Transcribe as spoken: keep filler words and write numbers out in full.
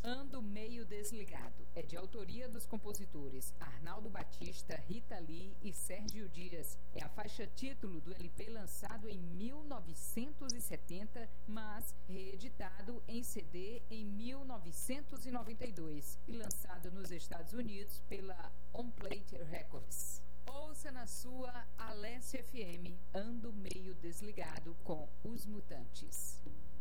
Ando Meio Desligado é de autoria dos compositores Arnaldo Batista, Rita Lee e Sérgio Dias. É a faixa título do L P lançado em mil novecentos e setenta, mas reeditado em C D em mil novecentos e noventa e dois e lançado nos Estados Unidos pela On Plate Records. Ouça na sua Alessia F M, Ando Meio Desligado com Os Mutantes.